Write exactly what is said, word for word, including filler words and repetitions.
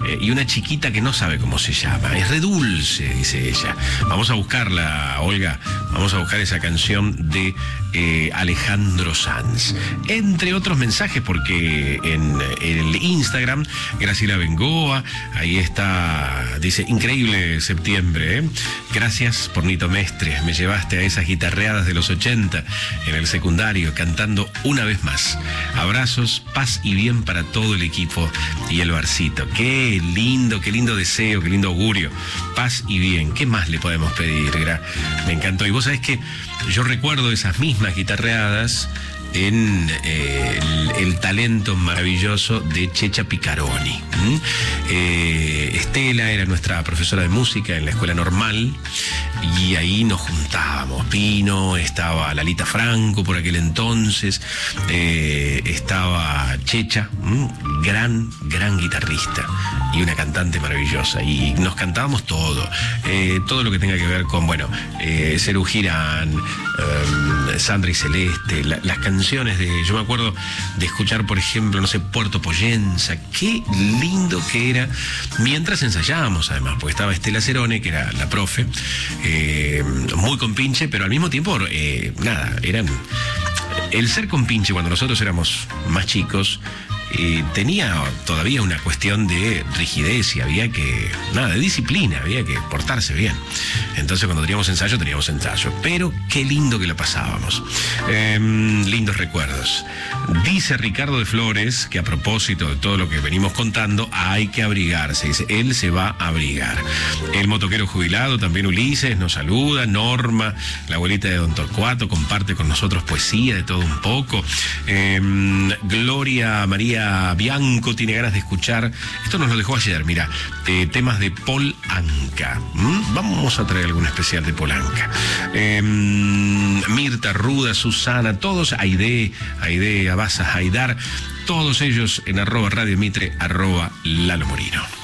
eh, y una chiquita que no sabe cómo se llama. Es re dulce, dice ella. Vamos a buscarla, Olga. Vamos a buscar esa canción de eh, Alejandro Sanz. Entre otros mensajes, porque en, en el Instagram, Graciela Bengoa, ahí está, dice, increíble septiembre, ¿eh? Gracias por Nito Mestre, me llevaste a esas guitarreadas de los ochenta en el secundario, cantando una vez más. Abrazos, paz y bien para todo el equipo y el barcito. Qué lindo, qué lindo deseo, qué lindo augurio. Paz y bien, ¿qué más le podemos pedir? Me encantó. Y vos sabés que yo recuerdo esas mismas guitarreadas en eh, el, el talento maravilloso de Checha Picaroni. ¿Mm? Eh, Estela era nuestra profesora de música en la escuela normal y ahí nos juntábamos. Pino, estaba Lalita Franco por aquel entonces, eh, estaba Checha, ¿Mm? gran, gran guitarrista y una cantante maravillosa, y nos cantábamos todo, eh, todo lo que tenga que ver con, bueno, eh, Serú Girán, eh, Sandra y Celeste, la, las canciones de, yo me acuerdo de escuchar, por ejemplo, no sé, Puerto Poyenza, qué lindo que era, mientras ensayábamos además, porque estaba Estela Cerone, que era la profe, eh, muy compinche, pero al mismo tiempo, eh, nada, eran, el ser compinche cuando nosotros éramos más chicos, Eh, tenía todavía una cuestión de rigidez y había que, nada, de disciplina, había que portarse bien. Entonces cuando teníamos ensayo, teníamos ensayo. Pero qué lindo que lo pasábamos. Eh, lindos recuerdos. Dice Ricardo de Flores que a propósito de todo lo que venimos contando, hay que abrigarse. Dice, él se va a abrigar. El motoquero jubilado, también Ulises, nos saluda. Norma, la abuelita de Don Torcuato, comparte con nosotros poesía de todo un poco. Eh, Gloria María Bianco tiene ganas de escuchar, esto nos lo dejó ayer, mira, eh, temas de Paul Anka. ¿Mm? Vamos a traer algún especial de Paul Anka. Eh, Mirta, Ruda, Susana, todos, Aide, Aide, Abasa, Haidar, todos ellos en arroba Radio Mitre, arroba Lalo Morino.